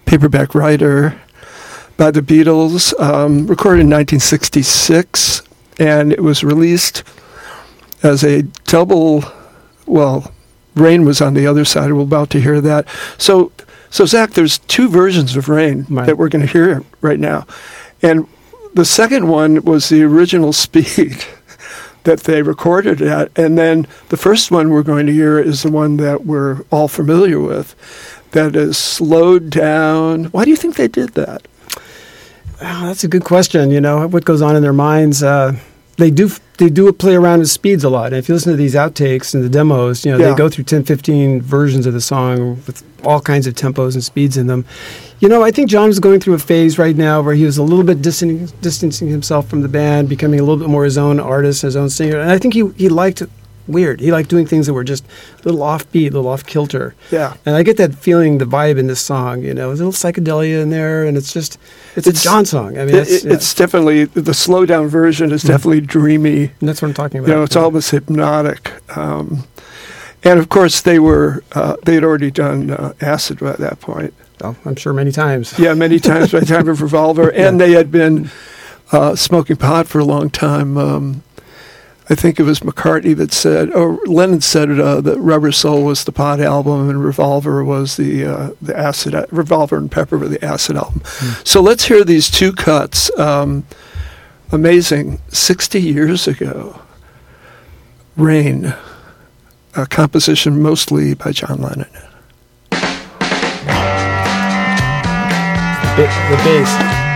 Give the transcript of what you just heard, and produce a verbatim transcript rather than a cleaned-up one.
Paperback Writer by the Beatles, um, recorded in nineteen sixty-six, and it was released as a double, well, Rain was on the other side. We're about to hear that. So, so Zach, there's two versions of Rain right. that we're going to hear right now. And the second one was the original speed that they recorded at. And then the first one we're going to hear is the one that we're all familiar with, that is slowed down. Why do you think they did that? Oh, that's a good question. You know, what goes on in their minds. Uh, they do they do play around with speeds a lot. And if you listen to these outtakes and the demos, you know, yeah. they go through ten, fifteen versions of the song with all kinds of tempos and speeds in them. You know, I think John was going through a phase right now where he was a little bit distancing, distancing himself from the band, becoming a little bit more his own artist, his own singer. And I think he, he liked weird. He liked doing things that were just a little offbeat, a little off kilter. Yeah. And I get that feeling, the vibe in this song, you know, there's a little psychedelia in there, and it's just, it's, it's a John song. I mean, it, that's, it, yeah. it's definitely, the slow down version is definitely dreamy. And that's what I'm talking about. You know, it's yeah. almost hypnotic. Um, and of course, they were, uh, they had already done uh, Acid at that point. Oh, I'm sure many times. Yeah, many times by the time of Revolver. And yeah. they had been uh, smoking pot for a long time. Um, I think it was McCartney that said, or Lennon said uh, that Rubber Soul was the pot album and Revolver was the uh, the acid, Revolver and Pepper were the acid album. Mm. So let's hear these two cuts. Um, amazing. sixty years ago, Rain, a composition mostly by John Lennon. The, the bass.